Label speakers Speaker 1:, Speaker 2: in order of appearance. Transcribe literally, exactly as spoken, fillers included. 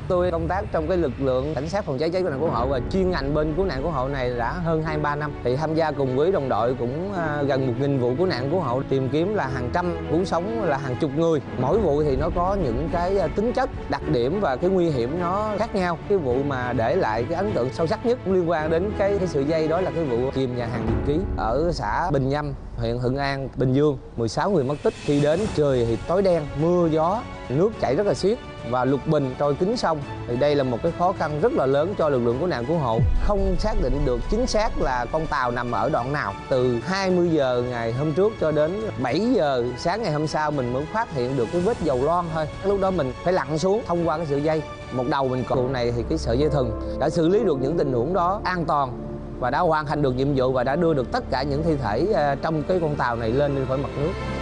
Speaker 1: Tôi công tác trong cái lực lượng cảnh sát phòng cháy chữa cháy cứu nạn cứu hộ và chuyên ngành bên cứu nạn cứu hộ này đã hơn hai mươi ba năm. Thì tham gia cùng với đồng đội cũng gần một nghìn vụ cứu nạn cứu hộ, tìm kiếm là hàng trăm cứu sống là hàng chục người. Mỗi vụ thì nó có những cái tính chất, đặc điểm và cái nguy hiểm nó khác nhau. Cái vụ mà để lại cái ấn tượng sâu sắc nhất liên quan đến cái, cái sự dây đó là cái vụ chìm nhà hàng Điện Ký ở xã Bình Nhâm, huyện Thuận An, Bình Dương. mười sáu người mất tích. Khi đến trời thì tối đen, mưa gió, nước chảy rất là xiết và lục bình trôi kín sông. Thì đây là một cái khó khăn rất là lớn cho lực lượng cứu nạn cứu hộ. Không xác định được chính xác là con tàu nằm ở đoạn nào. Từ hai mươi giờ ngày hôm trước cho đến bảy giờ sáng ngày hôm sau mình mới phát hiện được cái vết dầu loang thôi. Lúc đó mình phải lặn xuống thông qua cái sợi dây. Một đầu mình còn vụ này thì cái sợi dây thừng đã xử lý được những tình huống đó an toàn và đã hoàn thành được nhiệm vụ và đã đưa được tất cả những thi thể trong cái con tàu này lên khỏi mặt nước.